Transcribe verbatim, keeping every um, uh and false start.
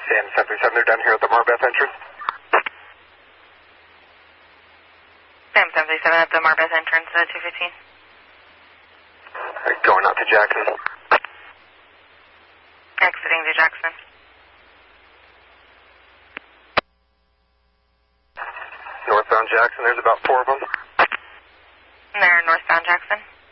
Sam seven three seven, they're down here at the Marbeth entrance. Sam seven three seven at the Marbeth entrance at two fifteen. Right, going out to Jackson. Exiting to Jackson. Northbound Jackson, there's about four of them. And they're northbound Jackson.